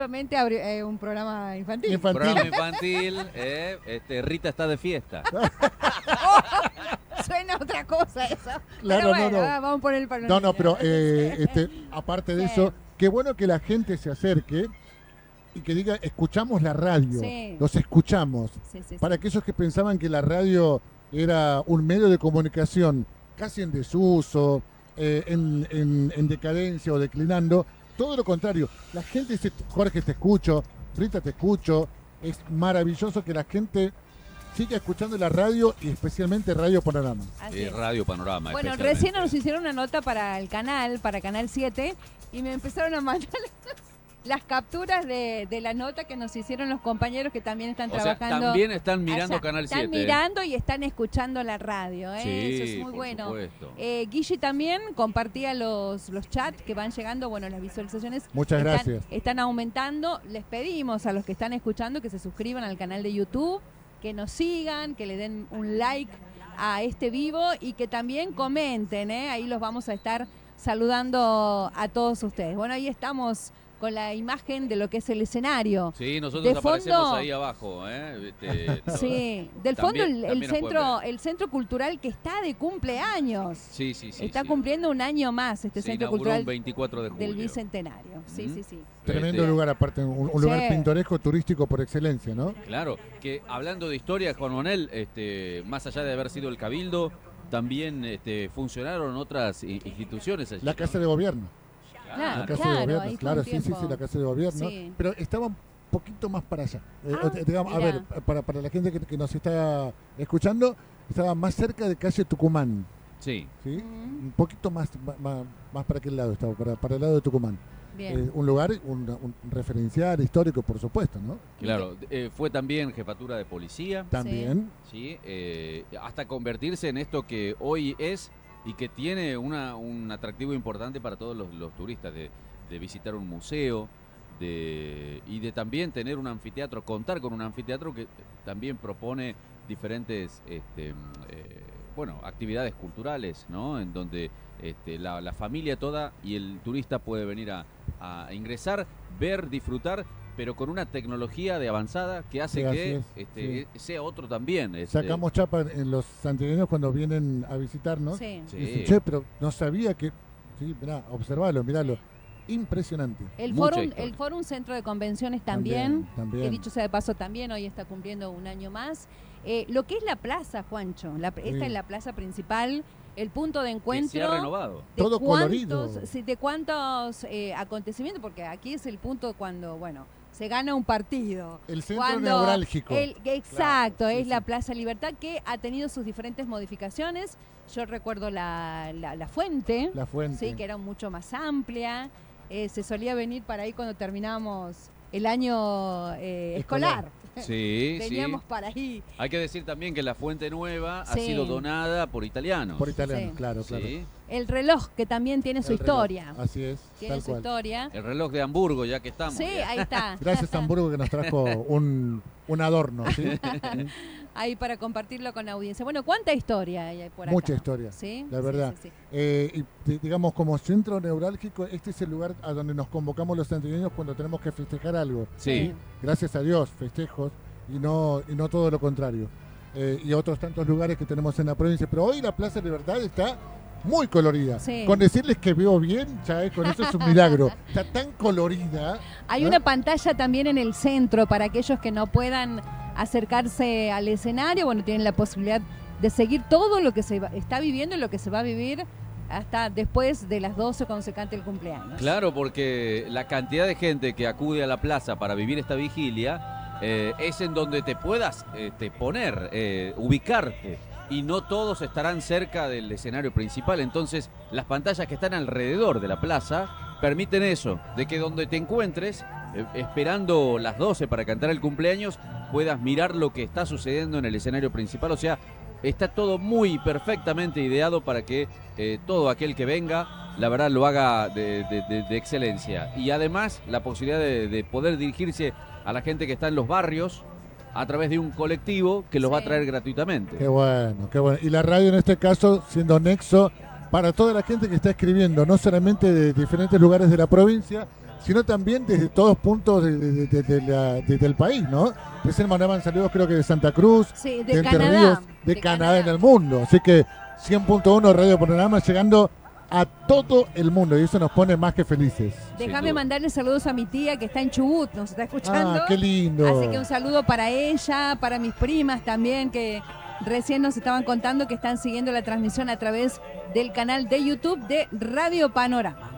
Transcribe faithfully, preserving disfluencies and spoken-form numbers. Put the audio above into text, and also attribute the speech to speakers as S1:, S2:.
S1: Eh, un programa infantil.
S2: infantil.
S3: Programa infantil, eh, este, Rita está de fiesta.
S1: Oh, suena otra cosa eso.
S2: Claro,
S1: pero bueno,
S2: no, no.
S1: ah, vamos a poner para los
S2: No, no,
S1: niños.
S2: pero eh, este, aparte de
S1: Sí.
S2: eso, qué bueno que la gente se acerque y que diga, escuchamos la radio,
S1: Sí.
S2: los escuchamos.
S1: Sí, sí, sí.
S2: Para aquellos que pensaban que la radio era un medio de comunicación casi en desuso, eh, en, en- en decadencia o declinando, todo lo contrario. La gente dice, Jorge, te escucho, Rita, te escucho. Es maravilloso que la gente siga escuchando la radio y especialmente Radio Panorama.
S1: Así
S3: Eh,
S1: es.
S3: Radio Panorama.
S1: Bueno,
S3: especialmente.
S1: recién nos hicieron una nota para el canal, para Canal siete, y me empezaron a mandar las capturas de, de la nota que nos hicieron los compañeros que también están
S3: O sea,
S1: trabajando.
S3: también están mirando
S1: allá.
S3: Canal siete.
S1: Están mirando y están escuchando la radio, ¿eh?
S3: Sí,
S1: Eso es muy
S3: por
S1: bueno.
S3: supuesto.
S1: Eh, Guille también compartía los, los chats que van llegando, bueno, las visualizaciones
S2: Muchas
S1: están,
S2: gracias.
S1: están aumentando. Les pedimos a los que están escuchando que se suscriban al canal de YouTube, que nos sigan, que le den un like a este vivo y que también comenten, ¿eh? Ahí los vamos a estar saludando a todos ustedes. Bueno, ahí estamos con la imagen de lo que es el escenario.
S3: Sí, nosotros
S1: de
S3: aparecemos
S1: fondo-
S3: ahí abajo. ¿eh? Este,
S1: Sí, del
S3: También-
S1: fondo el, el
S3: también nos pueden
S1: centro
S3: ver.
S1: el centro cultural que está de cumpleaños.
S3: Sí, sí, sí.
S1: está
S3: sí.
S1: cumpliendo un año más este
S3: Se
S1: centro
S3: inauguró
S1: cultural
S3: un veinticuatro de julio.
S1: del Bicentenario. Sí,
S3: Ujú.
S1: sí, sí.
S2: Tremendo
S3: Este,
S2: lugar, aparte, un, un lugar
S1: Sí.
S2: pintoresco, turístico por excelencia, ¿no?
S3: Claro, que hablando de historia, Juan Manuel, este, más allá de haber sido el Cabildo, también este, funcionaron otras i- instituciones allí.
S2: La Casa de Gobierno.
S1: Claro,
S2: La Casa
S1: claro,
S2: de Gobierno,
S1: ahí fue
S2: claro,
S1: un
S2: sí, sí,
S1: tiempo.
S2: sí, la Casa de Gobierno.
S1: Sí.
S2: Pero estaba un poquito más para allá. Eh,
S1: Ah,
S2: o- digamos, a
S1: mirá.
S2: ver, para, para la gente que, que nos está escuchando, estaba más cerca de calle Tucumán,
S3: Sí,
S2: ¿sí?
S1: Mm,
S2: Un poquito más, ma- ma- más, para aquel lado, estaba para, para el lado de Tucumán.
S1: bien.
S2: Eh, un lugar, un, un referencial histórico, por supuesto, ¿no?
S3: claro. Eh, fue también jefatura de policía,
S2: También.
S3: ¿sí? Eh, hasta convertirse en esto que hoy es y que tiene una, un atractivo importante para todos los, los turistas, de, de visitar un museo de, y de también tener un anfiteatro, contar con un anfiteatro que también propone diferentes este, eh, bueno, actividades culturales, ¿no? En donde este, la, la familia toda y el turista puede venir a, a ingresar, ver, disfrutar, pero con una tecnología de avanzada que hace
S2: Sí, así
S3: que
S2: es,
S3: este, sea otro también. este,
S2: Sacamos chapa en los santiagueños cuando vienen a visitarnos.
S1: Sí.
S3: Sí.
S2: Y dicen, che, pero no sabía que... Sí, mirá, observalo, miralo. Impresionante.
S1: El
S3: Mucha
S1: Fórum,
S3: historia.
S1: el Fórum Centro de Convenciones también,
S2: También.
S1: que dicho sea de paso también hoy está cumpliendo un año más. Eh, lo que es la plaza, Juancho, la, esta
S2: Sí.
S1: es la plaza principal, el punto de
S3: que
S1: encuentro.
S3: se ha renovado.
S1: de
S2: Todo colorido.
S1: cuántos- sí, de cuántos eh, acontecimientos, porque aquí es el punto cuando, bueno, se gana un partido.
S2: El centro
S1: Cuando
S2: neurálgico.
S1: el- exacto,
S2: Claro, sí,
S1: es la
S2: sí.
S1: Plaza Libertad que ha tenido sus diferentes modificaciones. Yo recuerdo la, la, la fuente,
S2: La fuente.
S1: sí, que era mucho más amplia. Eh, se solía venir para ahí cuando terminábamos el año eh, escolar.
S2: Escolar.
S3: Sí,
S1: Veníamos
S3: sí.
S1: para ahí.
S3: Hay que decir también que la Fuente Nueva ha
S1: Sí.
S3: sido donada por italianos.
S2: Por italiano,
S1: Sí.
S2: claro, claro.
S3: Sí.
S1: El reloj, que también tiene su
S2: El reloj.
S1: historia.
S2: Así es,
S1: Tiene
S2: tal
S1: su
S2: cual.
S1: historia.
S3: El reloj de Hamburgo, ya que estamos.
S1: Sí,
S3: ya.
S1: ahí está.
S2: Gracias Hamburgo que nos trajo un, un adorno, ¿sí?
S1: Ahí para compartirlo con la audiencia. Bueno, ¿cuánta historia hay por acá?
S2: Mucha historia,
S1: ¿Sí?
S2: la
S1: Sí,
S2: verdad.
S1: sí, sí.
S2: Eh, y di- digamos, como centro neurálgico, este es el lugar a donde nos convocamos los santiagueños cuando tenemos que festejar algo.
S3: Sí.
S2: Gracias a Dios, festejos, y no, y no todo lo contrario. Eh, y otros tantos lugares que tenemos en la provincia. Pero hoy la Plaza Libertad está muy colorida.
S1: Sí.
S2: Con decirles que veo bien, ya es, con eso es un milagro. Está tan colorida.
S1: Hay
S2: ¿eh?
S1: una pantalla también en el centro para aquellos que no puedan acercarse al escenario. Bueno, tienen la posibilidad de seguir todo lo que se va- está viviendo y lo que se va a vivir hasta después de las doce cuando se cante el cumpleaños.
S3: Claro, porque la cantidad de gente que acude a la plaza para vivir esta vigilia eh, es en donde te puedas este, poner, eh, ubicarte. Y no todos estarán cerca del escenario principal. Entonces, las pantallas que están alrededor de la plaza permiten eso, de que donde te encuentres, eh, esperando las doce para cantar el cumpleaños, puedas mirar lo que está sucediendo en el escenario principal. O sea, está todo muy perfectamente ideado para que eh, todo aquel que venga, la verdad, lo haga de, de- de- de excelencia. Y además, la posibilidad de, de poder dirigirse a la gente que está en los barrios a través de un colectivo que los va a
S1: Sí.
S3: traer gratuitamente.
S2: Qué bueno, qué bueno. Y la radio en este caso siendo nexo para toda la gente que está escribiendo, no solamente de diferentes lugares de la provincia, sino también desde todos puntos de, de, de, de la, de, del país, ¿no? Recién mandaban saludos creo que de Santa Cruz,
S1: Sí, de,
S2: de Entre
S1: Canadá.
S2: Ríos, de,
S1: de
S2: Canadá, en el mundo. Así que cien punto uno Radio Panorama llegando a todo el mundo y eso nos pone más que felices.
S1: Déjame
S3: duda.
S1: mandarle saludos a mi tía que está en Chubut, nos está escuchando.
S2: Ah, qué lindo.
S1: Así que un saludo para ella, para mis primas también, que recién nos estaban contando que están siguiendo la transmisión a través del canal de YouTube de Radio Panorama.